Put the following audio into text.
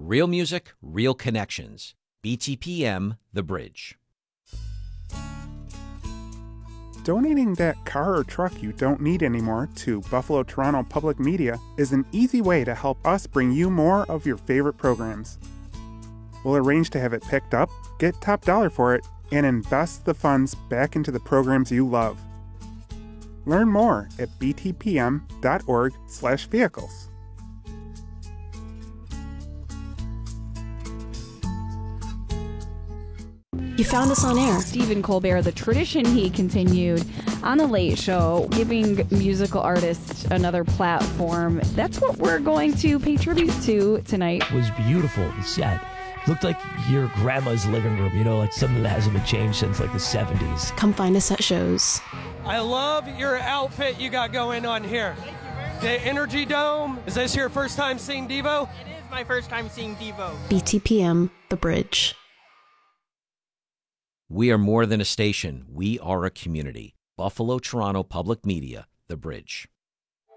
Real music, real connections. BTPM, The Bridge. Donating that car or truck you don't need anymore to Buffalo Toronto Public Media is an easy way to help us bring you more of your favorite programs. We'll arrange to have it picked up, get top dollar for it, and invest the funds back into the programs you love. Learn more at btpm.org/vehicles. You found us on air. Stephen Colbert, the tradition he continued on The Late Show, giving musical artists another platform. That's what we're going to pay tribute to tonight. It was beautiful, the set. It looked like your grandma's living room, you know, like something that hasn't been changed since like the 70s. Come find us at shows. I love your outfit you got going on here. The Energy Dome. Is this your first time seeing Devo? It is my first time seeing Devo. BTPM, The Bridge. We are more than a station. We are a community. Buffalo Toronto Public Media, The Bridge.